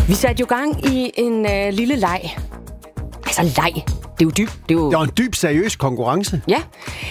Vi satte jo gang i en lille leg. Altså leg. Det er jo dybt. Det var en dyb, seriøs konkurrence. Ja.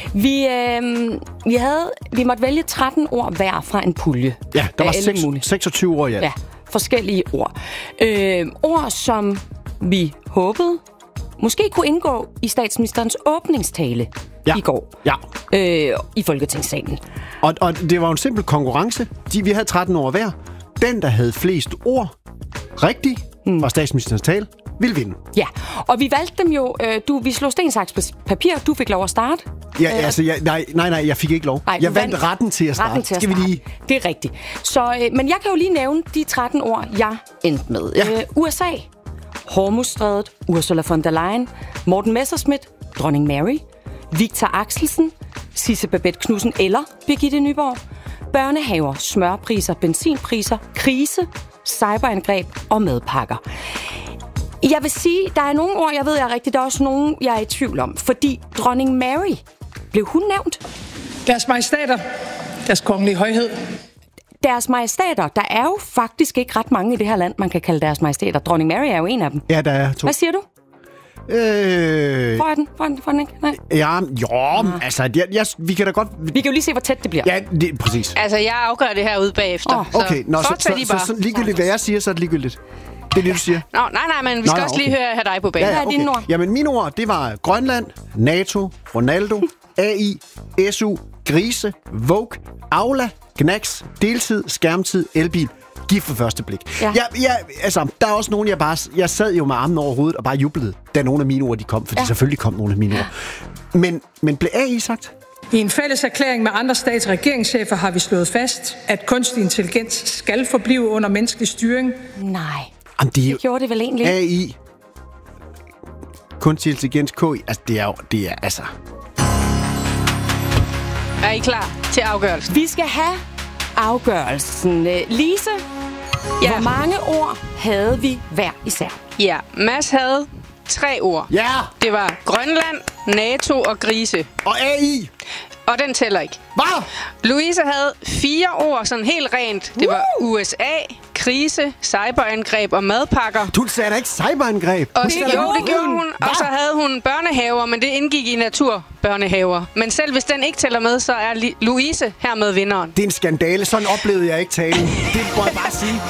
Vi måtte vælge 13 ord hver fra en pulje. Ja, der var 26 ord, ja. Ja, forskellige ord. Ord, som vi håbede måske kunne indgå i statsministerens åbningstale i går i Folketingssalen. Og det var jo en simpel konkurrence. Vi havde 13 ord hver. Den, der havde flest ord rigtigt fra statsministerens tale, ville vinde. Ja, og vi valgte dem jo... vi slog sten, saks, papir. Du fik lov at starte. Ja, nej, jeg fik ikke lov. Jeg vandt retten til at starte. Skal vi lige... Det er rigtigt. Så, men jeg kan jo lige nævne de 13 ord, jeg endte med. Ja. USA, Hormuzstrædet, Ursula von der Leyen, Morten Messerschmidt, Dronning Mary, Victor Axelsen, Sisse Babette Knudsen eller Birgitte Nyborg, børnehaver, smørpriser, benzinpriser, krise, cyberangreb og madpakker. Jeg vil sige, der er nogle ord, jeg ved er rigtigt, der er også nogle, jeg er i tvivl om. Fordi Dronning Mary, blev hun nævnt? Deres majestæter, deres kongelige højhed. Deres majestæter, der er jo faktisk ikke ret mange i det her land, man kan kalde deres majestæter. Dronning Mary er jo en af dem. Ja, der er 2. Hvad siger du? Får den ikke? Nej. Ja, altså, vi kan da godt... Vi kan jo lige se, hvor tæt det bliver. Ja, præcis. Altså, jeg afgør det her ude bagefter. Okay, så ligegyldigt, hvad jeg siger, så er det ligegyldigt. Det er det, du siger? Nej, men vi skal også lige høre dig på banen. Hvad er dine ord? Jamen, mine ord, det var Grønland, NATO, Ronaldo, AI, SU, grise, Vogue, Aula, Knacks, deltid, skærmtid, elbil. Gift for første blik. Ja. Der er også nogen, jeg sad jo med armen over hovedet og bare jublede, da nogle af mine ord de kom, fordi selvfølgelig kom nogle af mine ord. Men blev AI sagt? I en fælles erklæring med andre stats- og regeringschefer har vi slået fast, at kunstig intelligens skal forblive under menneskelig styring. Nej, det gjorde det vel egentlig? AI, kunstig intelligens, KI, altså det er altså... Er I klar til afgørelsen? Vi skal have afgørelsen. Lise, hvor mange ord havde vi hver især? Ja, Mads havde 3 ord. Ja! Det var Grønland, NATO og grise. Og AI! Og den tæller ikke. Hvad? Louise havde 4 ord, sådan helt rent. Det var USA, krise, cyberangreb og madpakker. Du sagde da ikke cyberangreb. Og det gjorde hun. Og så havde hun børnehaver, men det indgik i naturbørnehaver. Men selv hvis den ikke tæller med, så er Louise hermed vinderen. Det er en skandale. Sådan oplevede jeg ikke talen. Det må jeg bare sige.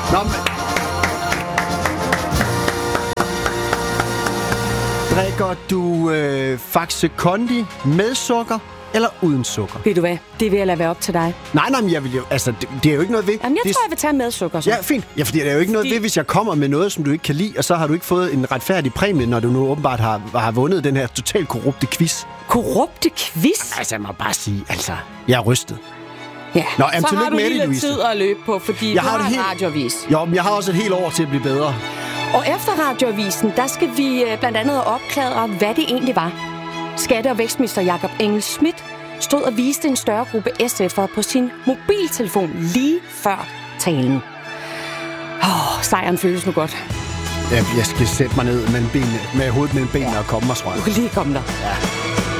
Drikker du Faxe Kondi med sukker eller uden sukker? Ved du hvad? Det vil jeg lade være op til dig. Nej, men jeg vil jo... Altså, det er jo ikke noget ved... Jamen, jeg tror, jeg vil tage med sukker. Så. Ja, fint. Ja, fordi det er jo ikke noget ved, hvis jeg kommer med noget, som du ikke kan lide, og så har du ikke fået en retfærdig præmie, når du nu åbenbart har vundet den her totalt korrupte quiz. Korrupte quiz? Altså, jeg må bare sige, jeg er rystet. Ja, så har du lige lidt tid at løbe på, fordi du har en radioavis. Jo, men jeg har også et helt år til at blive bedre. Og efter radioavisen, der skal vi blandt andet opklare, hvad det egentlig var. Skatte- og vækstminister Jakob Engel-Schmidt stod og viste en større gruppe SF'ere på sin mobiltelefon lige før talen. Sejren føles nu godt. Ja, jeg skal sætte mig ned med hovedet mellem benene og komme mig, tror jeg. Du kan lige komme der. Ja.